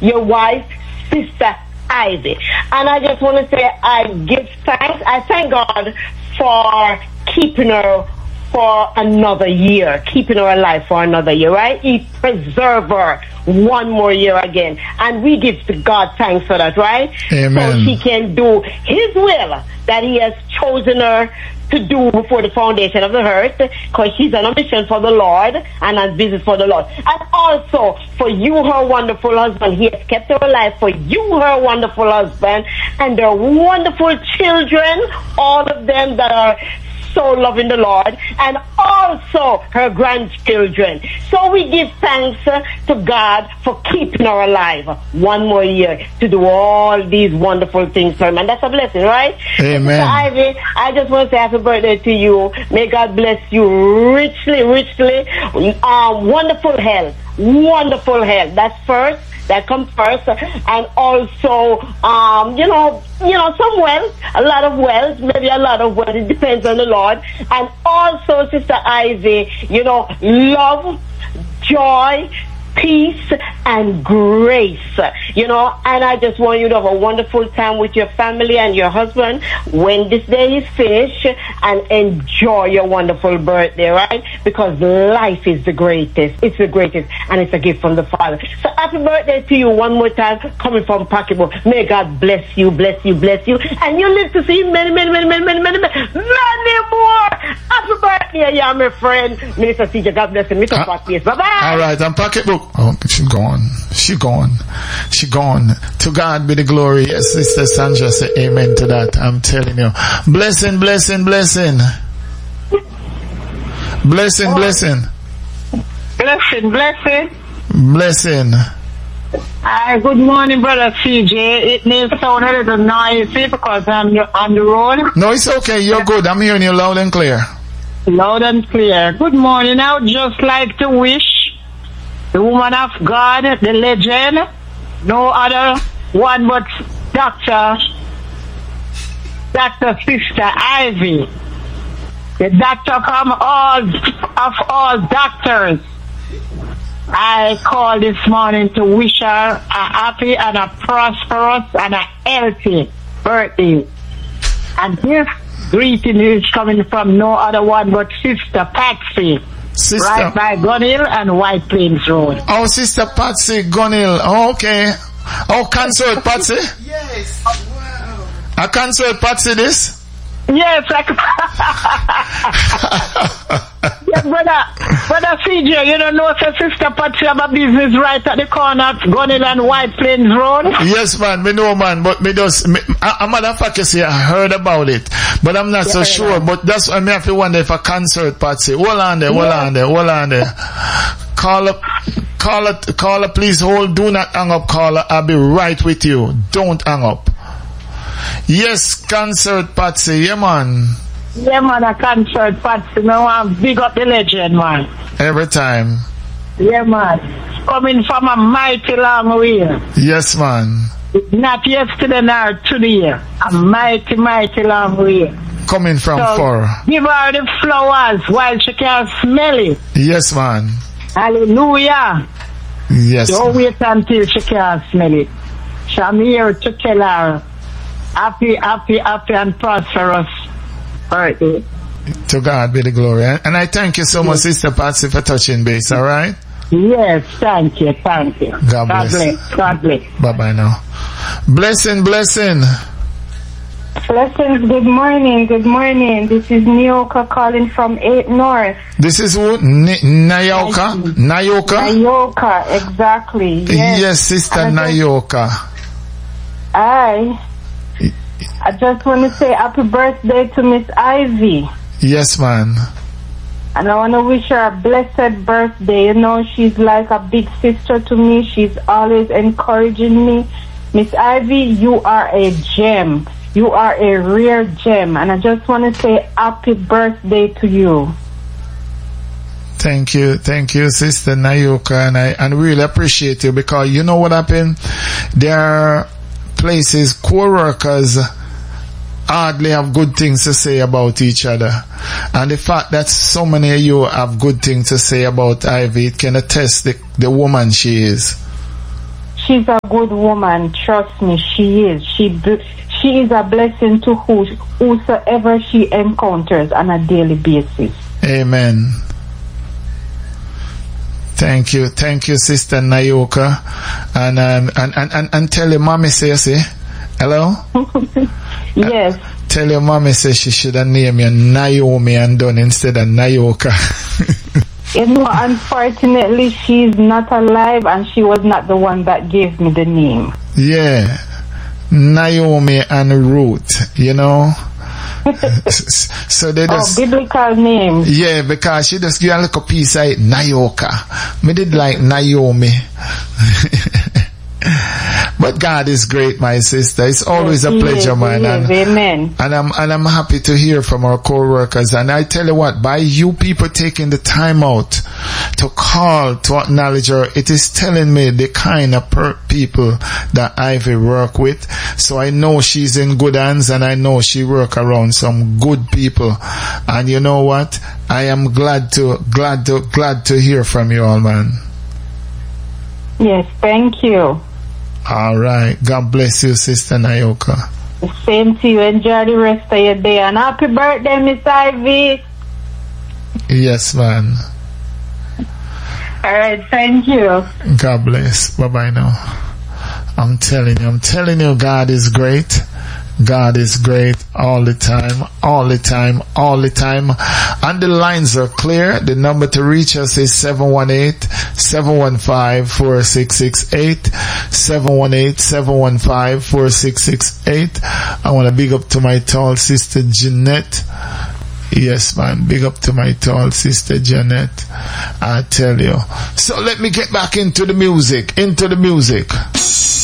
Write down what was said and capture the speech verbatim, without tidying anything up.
your wife, Sister Ivy. And I just want to say I give thanks. I thank God for keeping her for another year, keeping her alive for another year, right? He preserved her one more year again. And we give to God thanks for that, right? Amen. So she can do His will that He has chosen her to do before the foundation of the earth, because she's on a mission for the Lord and on business for the Lord. And also for you, her wonderful husband. He has kept her alive for you, her wonderful husband, and their wonderful children, all of them that are so loving the Lord, and also her grandchildren. So we give thanks uh, to God for keeping her alive one more year to do all these wonderful things for him. And that's a blessing, right? Amen. Sister Ivy, I just want to say happy birthday to you. May God bless you richly, richly. Um, wonderful health. Wonderful health. That's first. That comes first, and also, um, you know, you know, some wealth, a lot of wealth, maybe a lot of wealth. It depends on the Lord. And also, Sister Ivy, you know, love, joy, peace, and grace. You know, and I just want you to have a wonderful time with your family and your husband when this day is finished, and enjoy your wonderful birthday, right? Because life is the greatest. It's the greatest, and it's a gift from the Father. So happy birthday to you one more time, coming from Pocketbook. May God bless you, bless you, bless you, and you live to see many, many, many, many, many, many, many, many more. Happy birthday, yeah, my friend. Minister C J, God bless you. Mister Uh, Bye bye. All right, and Pocketbook. Oh, she gone. She gone. She gone. To God be the glory. Yes, Sister Sandra, say amen to that. I'm telling you. Blessing, blessing, blessing. Blessing, blessing. Blessing, blessing. Blessing. Hi, good morning, Brother C J. It may sound a little noisy because I'm on the road. No, it's okay. You're good. I'm hearing you loud and clear. Loud and clear. Good morning. I would just like to wish the woman of God, the legend, no other one but Doctor Doctor Sister Ivy, the doctor from all of all doctors. I call this morning to wish her a happy and a prosperous and a healthy birthday. And this greeting is coming from no other one but Sister Patsy. Sister. Right by Gun Hill and White Plains Road. Oh, Sister Patsy, Gun Hill. Oh, okay. Oh, consort Patsy? Yes. Wow. I consort Patsy this? Yes, I yes, brother, brother C J, you don't know, so Sister Patsy have a business right at the corner of Gun Hill and White Plains Road? Yes, man, me know, man, but me just, me, a, a motherfucker say I heard about it, but I'm not yeah, so sure, right. But that's why me have to wonder if I consort Patsy. Hold on there, hold yeah. on there, hold on there. Call up, call it, call up, please hold, do not hang up, caller, I'll be right with you. Don't hang up. Yes, concert Patsy, yeah man. Yeah man, a concert Patsy. No one big up the legend, man. Every time. Yeah man. Coming from a mighty long way. Yes man. Not yesterday nor today. A mighty, mighty long way. Coming from so far. Give her the flowers while she can smell it. Yes man. Hallelujah. Yes. Don't wait until she can smell it. So I'm here to tell her happy, happy, happy and prosperous birthday. To God be the glory. And I thank you so yes. much, Sister Patsy, for touching base, alright? Yes, thank you, thank you. God bless. God bless. God bless. Bye-bye now. Blessing, blessing. Blessings, good morning, good morning. This is Nyoka calling from eight North. This is who? N- Nayoka? Nayoka? Nayoka, exactly. Yes, yes Sister Nayoka. I... I just want to say happy birthday to Miss Ivy. Yes, man. And I want to wish her a blessed birthday. You know, she's like a big sister to me. She's always encouraging me. Miss Ivy, you are a gem. You are a rare gem. And I just want to say happy birthday to you. Thank you. Thank you, Sister Nayoka. And I and really appreciate you, because you know what happened? There are places, co-workers hardly have good things to say about each other, and the fact that so many of you have good things to say about Ivy, it can attest the, the woman she is. she's a good woman. Trust me, she is. She bl- she is a blessing to who, whosoever she encounters on a daily basis. Amen. Thank you, thank you, Sister Nayoka, and um, and, and and and tell your mommy, say, say, hello. Yes. Uh, tell your mommy, say she should have named you Naomi and done instead of Nayoka. You know, unfortunately, she's not alive, and she was not the one that gave me the name. Yeah, Naomi and Ruth. You know. So they just, oh, biblical name. Yeah, because she just give a little piece of it, Nayoka. Me did like Naomi. But God is great, my sister. It's always yes, a pleasure, is, man. And, amen. And I'm and I'm happy to hear from our co-workers. And I tell you what, by you people taking the time out to call to acknowledge her, it is telling me the kind of per- people that Ivy work with. So I know she's in good hands, and I know she work around some good people. And you know what? I am glad to glad to glad to hear from you all, man. Yes, thank you. All right. God bless you, Sister Nayoka. Same to you. Enjoy the rest of your day. And happy birthday, Miss Ivy. Yes, man. All right. Thank you. God bless. Bye-bye now. I'm telling you, I'm telling you, God is great. God is great all the time, all the time, all the time. And the lines are clear. The number to reach us is seven one eight, seven one five, four six six eight. seven one eight, seven one five, four six six eight. I want to big up to my tall sister Jeanette. Yes, man. Big up to my tall sister Jeanette. I tell you. So let me get back into the music. Into the music.